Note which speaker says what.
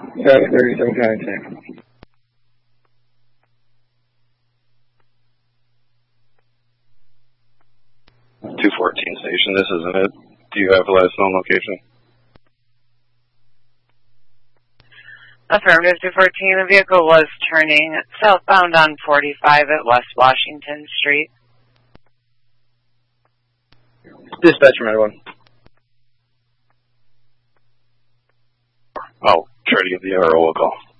Speaker 1: 37 contact.
Speaker 2: 214 station, this isn't it. Do you have a last known location?
Speaker 3: Affirmative 214, the vehicle was turning southbound on 45 at West Washington Street.
Speaker 1: Dispatcher, Med 1.
Speaker 2: I'll try to give the RO a call.